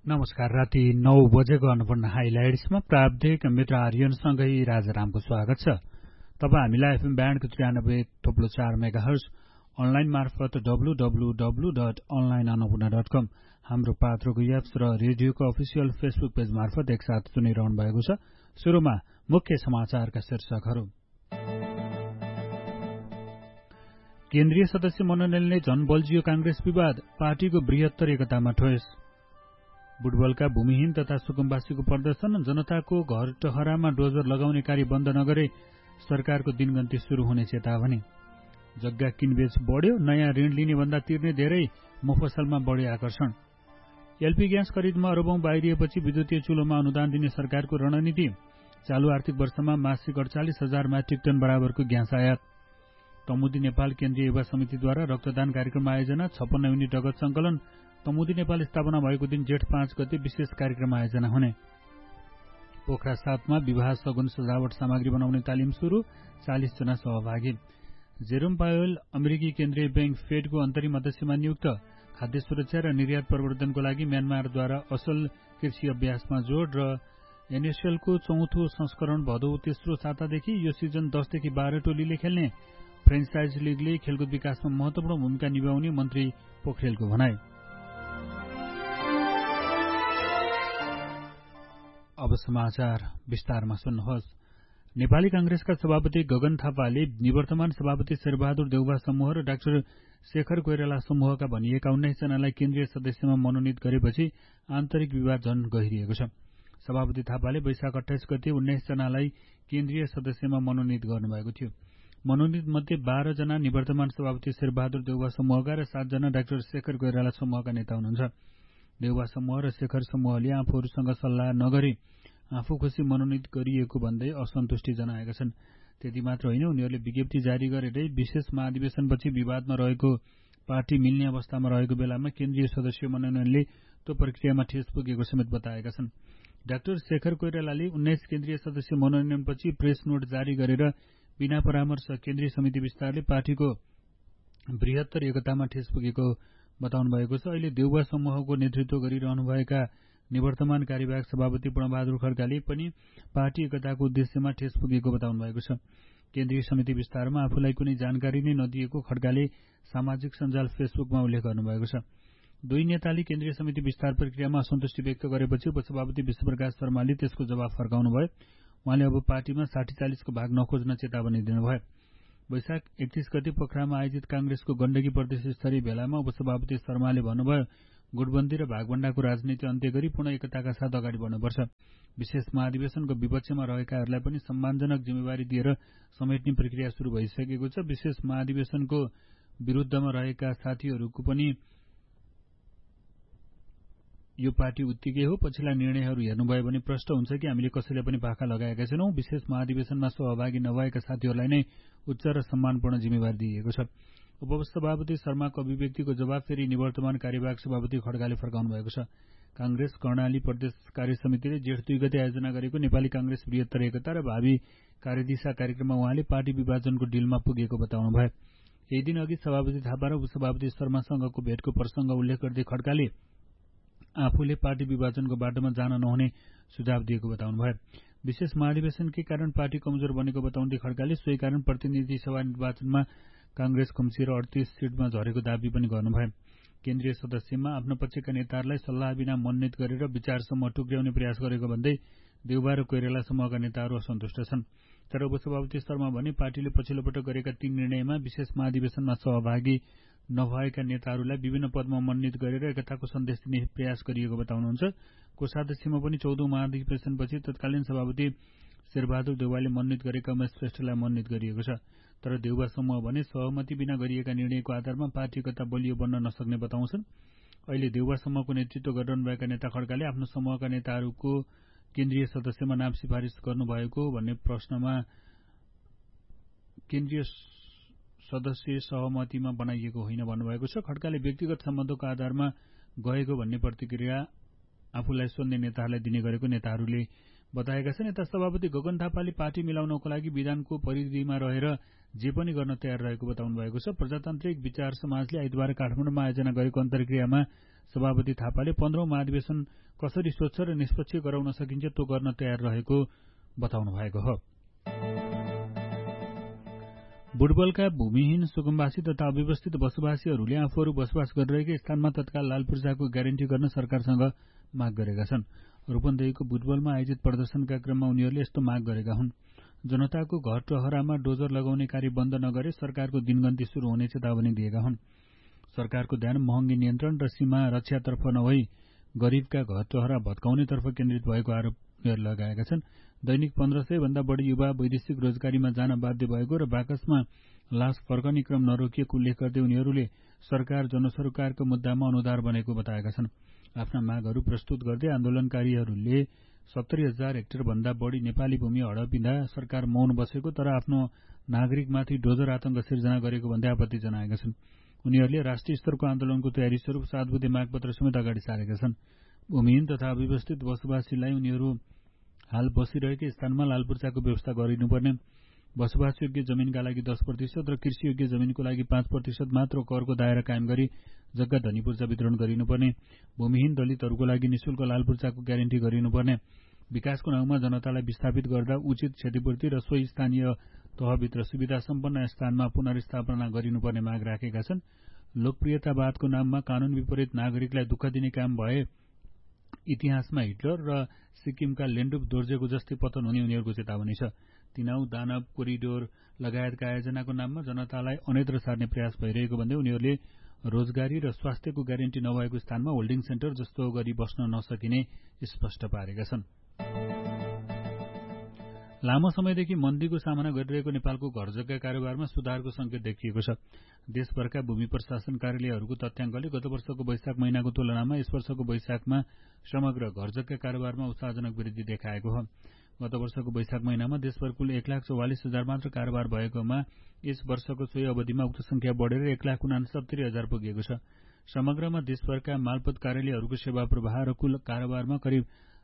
नमस्कार। राति 9 बजेको अन्नपूर्ण हाइलाइट्समा प्राविधिक मित्र आर्यनसँगै राजारामको स्वागत छ। तपाईँ हामीलाई एफएम ब्यान्डको 93.4 मेगाहर्ज, अनलाइन मार्फत www.onlineannapurna.com, हाम्रो पात्रोको एप्स र रेडियोको अफिसियल फेसबुक पेज मार्फत एकसाथ सुनिरहनु भएको छ। सुरुमा मुख्य समाचारका शीर्षकहरू। केन्द्रीय सदस्य मनोनयनले झन बल्झियो कांग्रेस विवाद, पार्टीको बृहत्तर एकतामा ठोस। बुटवलका भूमिहीन तथा सुकुम्बासीको प्रदर्शन, जनताको घर टहरामा डोजर लगाउने कार्य बन्द नगरे सरकारको दिनगन्ती शुरू हुने चेतावनी। जग्गा किनबेच बढ्यो, नयाँ ऋण लिने भन्दा तिर्ने धेरै, मफसलमा बढी आकर्षण। एलपी ग्यास खरिदमा अरबौं बाहिरिएपछि विद्युतीय चुलोमा अनुदान दिने सरकारको रणनीति। चालू आर्थिक वर्षमा मासिक 48,000 मेट्रिक टन बराबरको ग्यास आयात। तमुदी नेपाल केन्द्रीय युवा समितिद्वारा रक्तदान कार्यक्रम आयोजना, 56 युनिट रगत संकलन। तमुदी नेपाल स्थापना भएको दिन जेठ 5 गते विशेष कार्यक्रम आयोजना हुने। पोखरा 7 मा विवाह सगुन सजावट सामग्री बनाउने तालिम सुरु, 40 जना सहभागी। जेरोम पावेल अमेरिकी केन्द्रीय बैंक फेडको अन्तरिम अध्यक्षमा नियुक्त। खाद्य सुरक्षा र निर्यात प्रवर्धनको लागि म्यानमारद्वारा असल कृषि अभ्यासमा जोड र एनएसएलको चौथो संस्करण भदौ तेस्रो सातादेखि, यो सिजन 10 देखि 12 टोलीले खेल्ने। फ्रेन्चाइज लिगले खेलकुद विकासमा महत्वपूर्ण भूमिका निभाउने मन्त्री पोखरेलको भनाई। अब समाचार विस्तारमा सुन्नुहोस्। नेपाली कांग्रेसका सभापति गगन थापाले निवर्तमान सभापति शेरबहादुर देउवा समूह र डाक्टर शेखर कोइराला समूहका भनिएका 19 जनालाई केन्द्रीय सदस्यमा मनोनित गरेपछि आन्तरिक विवाद झन गहिरिएको छ। सभापति थापाले वैशाख 28 गते 19 जनालाई केन्द्रीय सदस्यमा मनोनित गर्नुभएको थियो। मनोनित मध्ये 12 जना निवर्तमान सभापति शेरबहादुर देउवा समूहका र 7 जना डाक्टर शेखर कोइराला समूहका नेता हुनुहुन्छ। देउवा समूह र शेखर समूहले आफूहरूसँग सल्लाह नगरी आफू खुशी मनोनित गरिएको भन्दै असन्तुष्टि जनाएका छन्। त्यति मात्र होइन, उनीहरूले विज्ञप्ति जारी गरेरै विशेष महाधिवेशनपछि विवादमा रहेको पार्टी मिल्ने अवस्थामा रहेको बेलामा केन्द्रीय सदस्य मनोनयनले त्यो प्रक्रियामा ठेस पुगेको समेत बताएका छन्। डाक्टर शेखर कोइरालाले 19 केन्द्रीय सदस्य मनोनयनपछि प्रेस नोट जारी गरेर बिना परामर्श केन्द्रीय समिति विस्तारले पार्टीको बृहत्तर एकतामा ठेस पुगेको बताउनु भएको छ। अहिले देउवा समूहको नेतृत्व गरिरहनुभएका निवर्तमान कार्यवाहक सभापति पूर्णबहादुर खड्काले पनि पार्टी एकताको उद्देश्यमा ठेस पुगेको बताउनु भएको छ। केन्द्रीय समिति विस्तारमा आफूलाई कुनै जानकारी नै नदिएको खड्काले सामाजिक सञ्जाल फेसबुकमा उल्लेख गर्नुभएको छ। दुई नेताले केन्द्रीय समिति विस्तार प्रक्रियामा असन्तुष्टि व्यक्त गरेपछि उपसभापति विश्वप्रकाश शर्माले त्यसको जवाफ फर्काउनुभयो। उहाँले अब पार्टीमा 60-40 को भाग नखोज्न चेतावनी दिनुभयो। वैशाख 31 गते पोखरामा आयोजित कांग्रेसको गण्डकी प्रदेश स्तरीय भेलामा उपसभापति शर्माले भन्नुभयो, गुटबन्दी र भागभण्डाको राजनीति अन्त्य गरी पूर्ण एकताका साथ अगाडि बढ्नुपर्छ। विशेष महाधिवेशनको विपक्षमा रहेकाहरूलाई पनि सम्मानजनक जिम्मेवारी दिएर समेट्ने प्रक्रिया शुरू भइसकेको छ। विशेष महाधिवेशनको विरुद्धमा रहेका साथीहरूको पनि यो पार्टी उत्तिकै हो। पछिल्ला निर्णयहरू हेर्नुभयो भने प्रष्ट हुन्छ कि हामीले कसैले पनि पाखा लगाएका छैनौं। विशेष महाधिवेशनमा सहभागी नभएका साथीहरूलाई नै उच्च र सम्मानपूर्ण जिम्मेवारी दिइएको छ। उपसभापति शर्माको अभिव्यक्तिको जवाब फेरि निवर्तमान कार्यवाहक सभापति खड्काले फर्काउनु भएको छ। कांग्रेस कर्णाली प्रदेश कार्य समितिले जेठ 2 गते आयोजना गरेको नेपाली कांग्रेस बृहत्तर एकता र भावी कार्यदिशा कार्यक्रममा उहाँले पार्टी विभाजनको डिलमा पुगेको बताउनुभयो। यही दिन अघि सभापति थापा र उपसभापति शर्मासँगको भेटको प्रसंग उल्लेख गर्दै खड्काले आफूले पार्टी विभाजनको बाटोमा जान नहुने सुझाव दिएको बताउनुभयो। विशेष महाधिवेशनकै कारण पार्टी कमजोर बनेको बताउँदै खड्काले सोही कारण प्रतिनिधि सभा निर्वाचनमा कांग्रेस खुम्चिएर 38 सीटमा झरेको दावी पनि गर्नुभयो। केन्द्रीय सदस्यमा आफ्नो पक्षका नेताहरूलाई सल्लाह बिना मनोनित गरेर विचारसम्म टुक्र्याउने प्रयास गरेको भन्दै देउवा र कोइराला समूहका नेताहरू असन्तुष्ट छन्। तर उपसभापति शर्मा भने पार्टीले पछिल्लो पटक गरेका 3 निर्णयमा विशेष महाधिवेशनमा सहभागी नभएका नेताहरूलाई विभिन्न पदमा मनोनित गरेर एकताको सन्देश दिने प्रयास गरिएको बताउनुहुन्छ। कोषाध्यक्षमा पनि 14औं महाधिवेशनपछि तत्कालीन सभापति शेरबहादुर देउवाले मनोनित गरेका उमेश श्रेष्ठलाई मनोनित गरिएको छ। तर देउवा समूह भने सहमति बिना गरिएका निर्णयको आधारमा पार्टी एकता बलियो बन्न नसक्ने बताउँछन्। अहिले देउवा समूहको नेतृत्व गरिरहनुभएका नेता खड्काले आफ्नो समूहका नेताहरूको केन्द्रीय सदस्यमा नाम सिफारिस गर्नुभएको भन्ने प्रश्नमा केन्द्रीय सदस्य सहमतिमा बनाइएको होइन भन्नुभएको छ। खड्काले व्यक्तिगत सम्बन्धको आधारमा गएको भन्ने प्रतिक्रिया आफूलाई सोध्ने नेताहरूलाई दिने गरेको नेताहरूले बताएका छन्। यता सभापति गगन थापाले पार्टी मिलाउनको लागि विधानको परिधिमा रहेर जे पनि गर्न तयार रहेको बताउनु भएको छ। प्रजातान्त्रिक विचार समाजले आइतबार काठमाडौँमा आयोजना गरेको अन्तर्क्रियामा सभापति थापाले 15औं महाधिवेशन कसरी स्वच्छ र निष्पक्ष गराउन सकिन्छ त्यो गर्न तयार रहेको बताउनु भएको हो। बुटवलका भूमिहीन सुकुम्बासी तथा अव्यवस्थित बसोबासीहरूले आफूहरू बसोबास गरिरहेका स्थानमा तत्काल लाल पूर्जाको ग्यारेन्टी गर्न सरकारसँग माग गरेका छन्। रूपन्देहीको बुटवलमा आयोजित प्रदर्शनका क्रममा उनीहरूले यस्तो माग गरेका हुन्। जनताको घर टहरामा डोजर लगाउने कार्य बन्द नगरे सरकारको दिनगन्ती शुरू हुने चेतावनी दिएका हुन्। सरकारको ध्यान महँगी नियन्त्रण र सीमा रक्षातर्फ नभई गरीबका घर टहरा भत्काउनेतर्फ केन्द्रित भएको आरोप लगाएका छन्। दैनिक 1500 भन्दा बढी युवा वैदेशिक रोजगारीमा जान बाध्य भएको र बाकसमा लास फर्कने क्रम नरोकिएको उल्लेख गर्दै उनीहरूले सरकार जनसरोकारको मुद्दामा अनुदार बनेको बताएका छन्। आफ्ना मागहरू प्रस्तुत गर्दै आन्दोलनकारीहरूले 70,000 हेक्टर भन्दा बढी नेपाली भूमि हडपिँदा सरकार मौन बसेको तर आफ्नो नागरिकमाथि डोजर आतंक सिर्जना गरेको भन्दै आपत्ति जनाएका छन्। उनीहरूले राष्ट्रिय स्तरको आन्दोलनको तयारी स्वरूप 7 बुँदे मागपत्र समेत अगाडि सारेका छन्। भूमिहीन तथा अव्यवस्थित बसोबासीलाई उनीहरू हाल बसिरहेकै स्थानमा लालपूर्जाको व्यवस्था गरिनुपर्ने, बसोबासयोग्य जमिनका लागि 10% र कृषियोग्य जमिनको लागि 5% मात्र करको दायरा कायम गरी जग्गा धनी पूर्जा वितरण गरिनुपर्ने, भूमिहीन दलितहरूको लागि निःशुल्क लालपूर्जाको ग्यारेन्टी गरिनुपर्ने, विकासको नाउँमा जनतालाई विस्थापित गर्दा उचित क्षतिपूर्ति र सोही स्थानीय तहभित्र सुविधा सम्पन्न स्थानमा पुनर्स्थापना गरिनुपर्ने माग राखेका छन्। लोकप्रियतावादको नाममा कानून विपरीत नागरिकलाई दुःख दिने काम भए इतिहासमा हिटलर र सिक्किमका लेन्डुप दोर्जेको जस्तै पतन हुने उनीहरूको चेतावनी छ। तिनाउ दानव कोरिडोर लगायतका आयोजनाको नाममा जनतालाई अनेत्र सार्ने प्रयास भइरहेको भन्दै उनीहरूले रोजगारी र स्वास्थ्यको ग्यारेन्टी नभएको स्थानमा होल्डिङ सेन्टर जस्तो गरी बस्न नसकिने स्पष्ट पारेका छन्। लामो समयदेखि मन्दीको सामना गरिरहेको नेपालको घर जग्गा कारोबारमा सुधारको संकेत देखिएको छ। देशभरका भूमि प्रशासन कार्यालयहरूको तथ्याङ्कले गत वर्षको वैशाख महिनाको तुलनामा यस वर्षको वैशाखमा समग्र घर जग्गा कारोबारमा उत्साहजनक वृद्धि देखाएको हो। गत वर्षको वैशाख महिनामा देशभर कुल 1,44,000 मात्र कारोबार भएकोमा यस वर्षको सोही अवधिमा उक्त संख्या बढेर 1,69,000 पुगेको छ। समग्रमा देशभरका मालपोत कार्यालयहरूको सेवा प्रवाह र कुल कारोबारमा करिब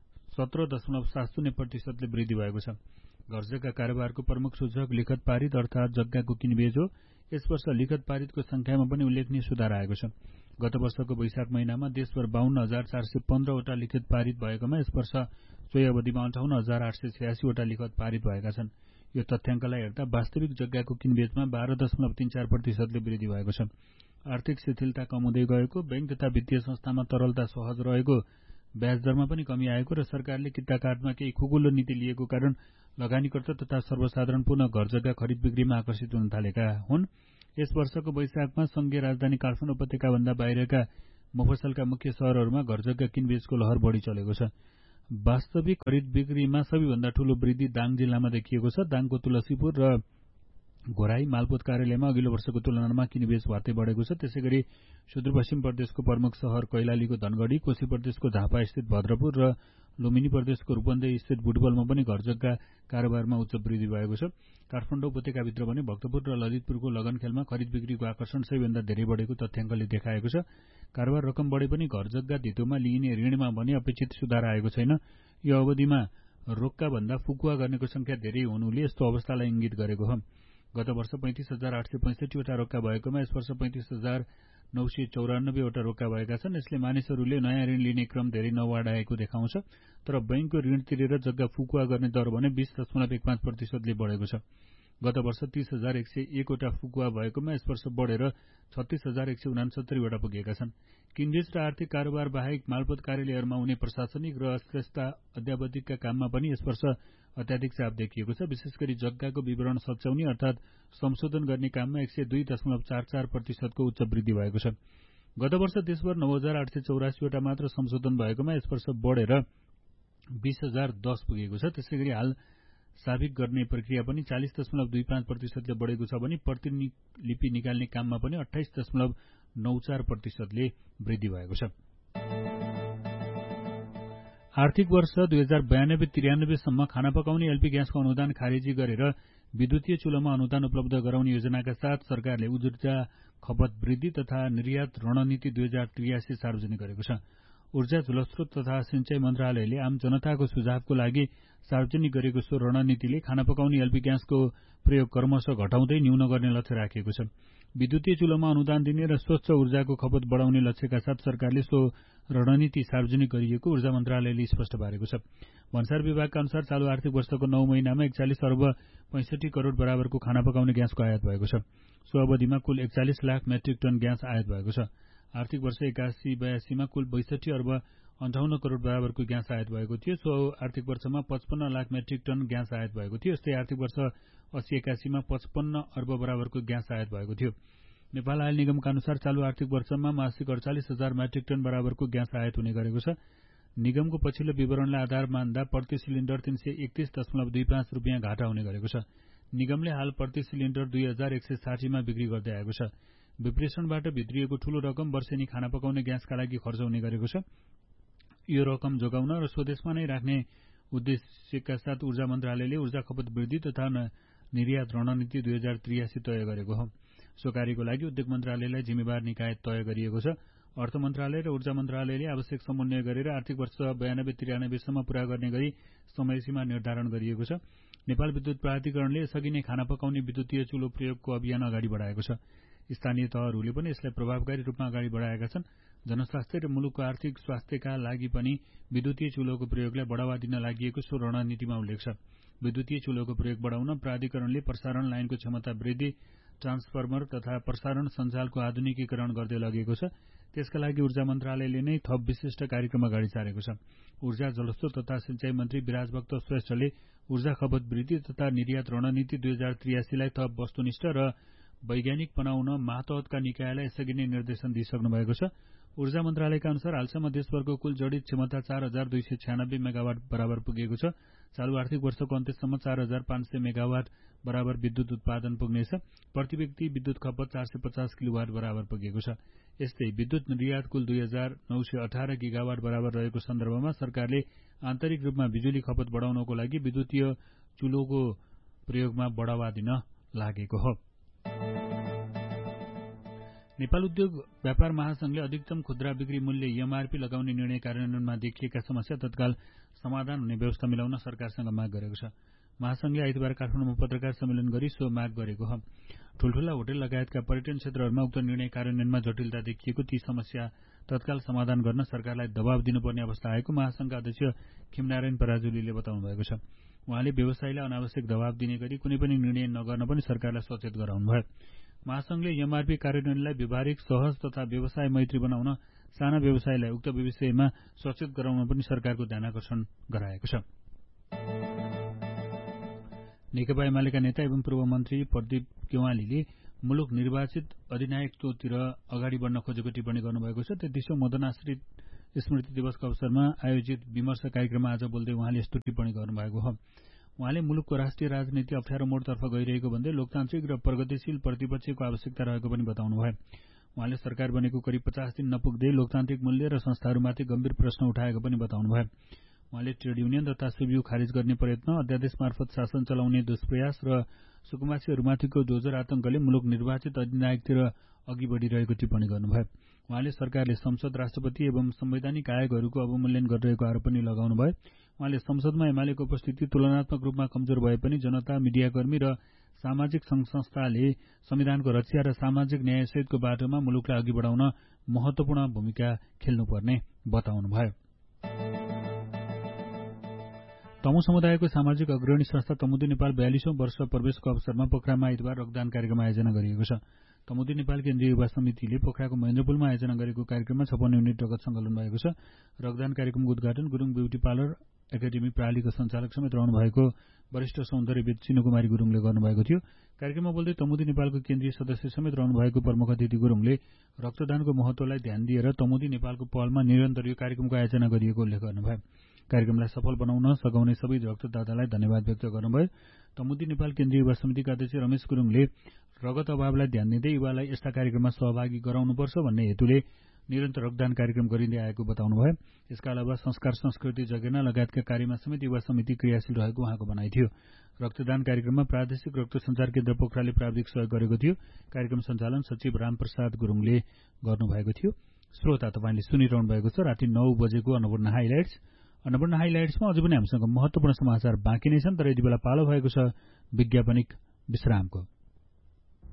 17.70% वृद्धि भएको छ। घर जग्गा कारोबारको प्रमुख सूचक लिखत पारित अर्थात जग्गाको किनबेच हो। यस वर्ष लिखत पारितको संख्यामा पनि उल्लेखनीय सुधार आएको छ। गत वर्षको वैशाख महिनामा देशभर 52,415 वटा लिखित पारित भएकोमा यस वर्ष सोही अवधिमा 58,886 वटा लिखत पारित भएका छन्। यो तथ्याङ्कलाई हेर्दा वास्तविक जग्गाको किनबेचमा 12.34% वृद्धि भएको छ। आर्थिक शिथिलता कम हुँदै गएको, बैंक तथा वित्तीय संस्थामा तरलता सहज रहेको, ब्याज दरमा पनि कमी आएको र सरकारले किता काटमा केही खुकुलो नीति लिएको कारण लगानीकर्ता तथा सर्वसाधारण पुनः घर जग्गा खरिद बिक्रीमा आकर्षित हुन थालेका हुन्। यस वर्षको वैशाखमा संघीय राजधानी काठमाडौँ उपत्यकाभन्दा बाहिरका मफसलका मुख्य शहरहरूमा घर जग्गा किनबेचको लहर बढी चलेको छ। वास्तविक खरिद बिक्रीमा सबैभन्दा ठूलो वृद्धि दाङ जिल्लामा देखिएको छ। दाङको तुलसीपुर र घोराई मालपोत कार्यालयमा अघिल्लो वर्षको तुलनामा किनबेच भत्तै बढेको छ। त्यसैगरी सुदूरपश्चिम प्रदेशको प्रमुख शहर कैलालीको धनगढी, कोशी प्रदेशको झापा स्थित भद्रपुर र लुम्बिनी प्रदेशको रूपन्देही स्थित बुटवलमा पनि घर जग्गा कारोबारमा उच्च वृद्धि भएको छ। काठमाडौँ उपत्यकाभित्र पनि भक्तपुर र ललितपुरको लगनखेलमा खरिद बिक्रीको आकर्षण सबैभन्दा धेरै बढेको तथ्याङ्कले देखाएको छ। कारोबार रकम बढे पनि घर जग्गा धितोमा लिइने ऋणमा भने अपेक्षित सुधार आएको छैन। यो अवधिमा रोक्का भन्दा फुकुवा गर्नेको संख्या धेरै हुनुले यस्तो अवस्थालाई इंगित गरेको हो। गत वर्ष 35,865 वटा रोक्का भएकोमा यस वर्ष 35,994 वटा रोक्का भएका छन्। यसले मानिसहरूले नयाँ ऋण लिने क्रम धेरै नबढाएको देखाउँछ। तर बैंकको ऋण तिरेर जग्गा फुकुवा गर्ने दर भने 20.15% बढेको छ। गत वर्ष 30,101 वटा फुकुवा भएकोमा यस वर्ष बढेर 36,169 वटा पुगेका छन्। किनबेच र आर्थिक कारोबार बाहेक मालपोत कार्यालयहरूमा हुने प्रशासनिक र श्रेष्ठ अध्यावधिकका काममा पनि यस वर्ष अत्याधिक चाप देखिएको छ। विशेष गरी जग्गाको विवरण सच्याउने अर्थात संशोधन गर्ने काममा 102.44% को उच्च वृद्धि भएको छ। गत वर्ष देशभर 9,884 वटा मात्र संशोधन भएकोमा यस वर्ष बढेर 20,010 पुगेको छ। त्यसैगरी हाल साबिक गर्ने प्रक्रिया पनि 40.25% बढेको छ भने प्रतिलिपि निकाल्ने काममा पनि 28.94% वृद्धि भएको छ। आर्थिक वर्ष 2092-93 सम्म खाना पकाउने एलपी ग्यासको अनुदान खारेजी गरेर विद्युतीय चुलोमा अनुदान उपलब्ध गराउने योजनाका साथ सरकारले ऊर्जा खपत वृद्धि तथा निर्यात रणनीति 2083 सार्वजनिक गरेको छ। ऊर्जा जलस्रोत तथा सिंचाई मन्त्रालयले आम जनताको सुझावको लागि सार्वजनिक गरेको सो रणनीतिले खाना पकाउने एलपी ग्यासको प्रयोग क्रमशः घटाउँदै न्यून गर्ने लक्ष्य राखेको छ। विद्युतीय चुलोमा अनुदान दिने र स्वच्छ ऊर्जाको खपत बढाउने लक्ष्यका साथ सरकारले सो रणनीति सार्वजनिक गरिएको ऊर्जा मन्त्रालयले स्पष्ट पारेको छ। भन्सार विभागका अनुसार चालू आर्थिक वर्षको 9 महिनामा 41 अर्ब 65 करोड़ बराबरको खाना पकाउने ग्यासको आयात भएको छ। सो अवधिमा कुल 41 लाख मेट्रिक टन ग्यास आयात भएको छ। आर्थिक वर्ष 81-82 मा कुल 62 अर्ब 58 करोड़ बराबरको ग्यास आयात भएको थियो। सो आर्थिक वर्षमा 55 लाख मेट्रिक टन ग्यास आयात भएको थियो। यस्तै आर्थिक वर्ष 80-81 मा 55 अर्ब बराबरको ग्यास आयात भएको थियो। नेपाल आयल निगमका अनुसार चालू आर्थिक वर्षमा मासिक 48,000 मेट्रिक टन बराबरको ग्यास आयात हुने गरेको छ। निगमको पछिल्लो विवरणलाई आधार मान्दा प्रति सिलिण्डर 331.25 रुपियाँ घाटा हुने गरेको छ। निगमले हाल प्रति सिलिण्डर 2160 मा बिक्री गर्दै आएको छ। विप्रेषणबाट भित्रिएको ठूलो रकम वर्षेनी खाना पकाउने ग्यासका लागि खर्च हुने गरेको छ। यो रकम जोगाउन र स्वदेशमा नै राख्ने उद्देश्यका साथ ऊर्जा मन्त्रालयले ऊर्जा खपत वृद्धि तथा निर्यात रणनीति 2083 तय गरेको हो। सो कार्यको लागि उद्योग मन्त्रालयलाई जिम्मेवार निकाय तय गरिएको छ। अर्थ मन्त्रालय र ऊर्जा मन्त्रालयले आवश्यक समन्वय गरेर आर्थिक वर्ष 92-93 सम्म पूरा गर्ने गरी समयसीमा निर्धारण गरिएको छ। नेपाल विद्युत प्राधिकरणले यसअघि नै खाना पकाउने विद्युतीय चुलो प्रयोगको अभियान अगाडि बढाएको छ। स्थानीय तहहरूले पनि यसलाई प्रभावकारी रूपमा अगाडि बढाएका छन्। जनस्वास्थ्य र मुलुकको आर्थिक स्वास्थ्यका लागि पनि विद्युतीय चुलोको प्रयोगलाई बढावा दिन लागि सो रणनीतिमा उल्लेख छ। विद्युतीय चुलोको प्रयोग बढाउन प्राधिकरणले प्रसारण लाइनको क्षमता वृद्धि, ट्रान्सफर्मर तथा प्रसारण सञ्जालको आधुनिकीकरण गर्दै लगेको छ। त्यसका लागि ऊर्जा मन्त्रालयले नै थप विशिष्ट कार्यक्रम अगाडि सारेको छ। ऊर्जा जलस्रोत तथा सिंचाई मन्त्री विराजभक्त श्रेष्ठले ऊर्जा खपत वृद्धि तथा निर्यात रणनीति 2083 लाई थप वस्तुनिष्ठ र वैज्ञानिक बनाउन मातहतका निकायलाई यसअघि नै निर्देशन दिइसक्नु भएको छ। ऊर्जा मन्त्रालयका अनुसार हालसम्म देशभरको कुल जडित क्षमता 4296 मेगावाट बराबर पुगेको छ। चालू आर्थिक वर्षको अन्त्यसम्म 4500 मेगावाट बराबर विद्युत उत्पादन पुग्नेछ। प्रति व्यक्ति विद्युत खपत 450 किलोवाट बराबर पुगेको छ। यस्तै विद्युत निर्यात कुल 2918 गिगावाट बराबर रहेको सन्दर्भमा सरकारले आन्तरिक रूपमा बिजुली खपत बढाउनको लागि विद्युतीय चुलोको प्रयोगमा बढावा दिन लागेको हो। नेपाल उद्योग व्यापार महासंघले अधिकतम खुद्रा बिक्री मूल्य एमआरपी लगाउने निर्णय कार्यान्वयनमा देखिएका समस्या तत्काल समाधान हुने व्यवस्था मिलाउन सरकारसँग माग गरेको छ। महासंघले आइतबार काठमाडौँमा पत्रकार सम्मेलन गरी सो माग गरेको हो। ठूल्ठूला होटल लगायतका पर्यटन क्षेत्रहरूमा उक्त निर्णय कार्यान्वयनमा जटिलता देखिएको, ती समस्या तत्काल समाधान गर्न सरकारलाई दबाव दिनुपर्ने अवस्था आएको महासंघका अध्यक्ष खिमनारायण पराजुलीले बताउनु भएको छ। उहाँले व्यवसायीलाई अनावश्यक दबाव दिने गरी कुनै पनि निर्णय नगर्न पनि सरकारलाई सचेत गराउनुभयो। महासंघले एमआरपी कार्यान्वयनलाई व्यावहारिक, सहज तथा व्यवसाय मैत्री बनाउन साना व्यवसायीलाई उक्त विषयमा सचेत गराउन पनि सरकारको ध्यानाकर्षण गराएको छ। नेकपा एमालेका नेता एवं पूर्व मन्त्री प्रदीप केवालीले मुलुक निर्वाचित अधिनायकत्वतिर अगाडि बढ्न खोजेको टिप्पणी गर्नुभएको छ। 33औं मदनाश्रित स्मृति दिवसको अवसरमा आयोजित विमर्श कार्यक्रममा आज बोल्दै उहाँले यस्तो टिप्पणी गर्नुभएको हो। उहाँले मुलुकको राष्ट्रिय राजनीति अप्ठ्यारो मोडतर्फ गइरहेको भन्दै लोकतान्त्रिक र प्रगतिशील प्रतिपक्षको आवश्यकता रहेको पनि बताउनुभयो। उहाँले सरकार बनेको करिब 50 दिन नपुग्दै लोकतान्त्रिक मूल्य र संस्थाहरूमाथि गम्भीर प्रश्न उठाएको पनि बताउनुभयो। उहाँले ट्रेड युनियन तथा सुबिउ खारिज गर्ने प्रयत्न, अध्यादेश मार्फत शासन चलाउने दुष्प्रयास र सुकुम्बासीहरूमाथिको दोजर आतंकले मुलुक निर्वाचित अधिनायकतिर अघि बढ़िरहेको टिप्पणी गर्नुभयो। उहाँले सरकारले संसद, राष्ट्रपति एवं संवैधानिक आयोगहरूको अवमूल्यन गरिरहेको आरोप पनि लगाउनुभयो। उहाँले संसदमा एमालेको उपस्थिति तुलनात्मक रूपमा कमजोर भए पनि जनता, मीडियाकर्मी र सामाजिक संघ-संस्थाले संविधानको रक्षा र सामाजिक न्यायसहितको बाटोमा मुलुकलाई अघि बढाउन महत्वपूर्ण भूमिका खेल्नुपर्ने बताउनुभयो। तमु समुदायको सामाजिक अग्रणी संस्था तमुदी नेपाल 42औं वर्ष प्रवेशको अवसरमा पोखरामा आइतबार रक्तदान कार्यक्रम आयोजना गरिएको छ। तमुदी नेपाल केन्द्रीय युवा समितिले पोखराको महेन्द्रपुलमा आयोजना गरेको कार्यक्रममा 56 युनिट रगत संकलन भएको छ। रक्तदान कार्यक्रमको उद्घाटन गुरुङ ब्युटी पार्लर एकाडेमी प्रालीको सञ्चालक समेत रहनुभएको वरिष्ठ सौन्दर्यविद चिनुकुमारी गुरुङले गर्नुभएको थियो। कार्यक्रममा बोल्दै तमुदी नेपालको केन्द्रीय सदस्य समेत रहनुभएको प्रमुख अतिथि गुरुङले रक्तदानको महत्वलाई ध्यान दिएर तमुदी नेपालको पहलमा निरन्तर यो कार्यक्रमको आयोजना गरिएको उल्लेख गर्नुभयो। कार्यक्रमलाई सफल बनाउन सघाउने सबै रक्तदातालाई धन्यवाद व्यक्त गर्नुभयो। तमुदी नेपाल केन्द्रीय युवा समितिका अध्यक्ष रमेश गुरुङले रगत अभावलाई ध्यान दिँदै युवालाई यस्ता कार्यक्रममा सहभागी गराउनुपर्छ भन्ने हेतुले निरन्तर रक्तदान कार्यक्रम गरिँदै आएको बताउनुभयो। यसका अलावा संस्कार, संस्कृति जगेर्ना लगायतका कार्यमा समेत युवा समिति क्रियाशील रहेको उहाँको भनाइ थियो। रक्तदान कार्यक्रममा प्रादेशिक रक्त सञ्चार केन्द्र पोखराले प्राविधिक सहयोग गरेको थियो। कार्यक्रम सञ्चालन सचिव रामप्रसाद गुरुङले गर्नुभएको थियो। श्रोता तपाईले सुनिरहनु भएको छ राति 9 बजेको अन्नपूर्ण हाइलाइट्समा अझै पनि हामीसँग महत्त्वपूर्ण समाचार बाँकी नै छन्, तर यति बेला पालो भएको छ विज्ञापनिक विश्रामको।